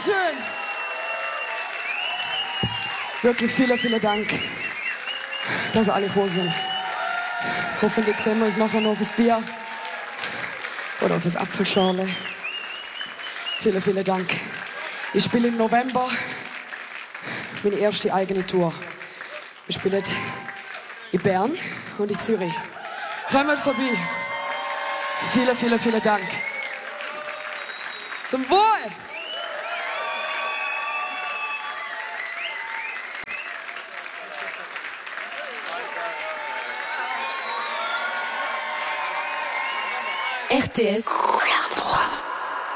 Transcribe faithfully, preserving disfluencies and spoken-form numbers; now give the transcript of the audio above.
Dankeschön. Wirklich vielen, vielen Dank, dass alle gekommen sind. Hoffentlich sehen wir uns nachher noch auf das Bier oder auf das Apfelschorle. Vielen, vielen Dank. Ich spiele im November meine erste eigene Tour. Wir spielen in Bern und in Zürich. Kommt vorbei. Vielen, vielen, vielen Dank. Zum Wohl! R T S